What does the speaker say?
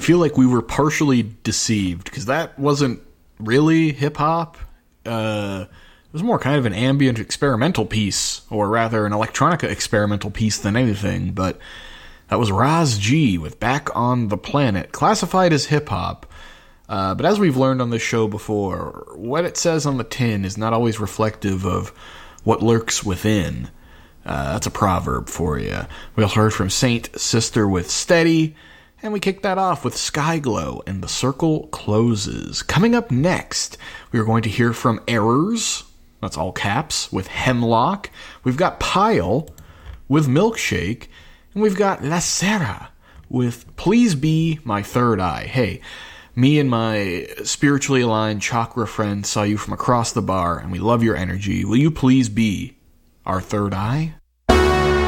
feel like we were partially deceived, because that wasn't really hip-hop. It was more kind of an ambient experimental piece, or rather an electronica experimental piece than anything, but that was Raz G with Back on the Planet, classified as hip-hop. But as we've learned on this show before, what it says on the tin is not always reflective of what lurks within. That's a proverb for you. We also heard from Saint Sister with Steady, and we kicked that off with Skyglow and The Circle Closes. Coming up next, we are going to hear from Errors, that's all caps, with Hemlock. We've got Pile with Milkshake, and we've got La Serra with Please Be My Third Eye. Hey, me and my spiritually aligned chakra friend saw you from across the bar, and we love your energy. Will you please be our third eye?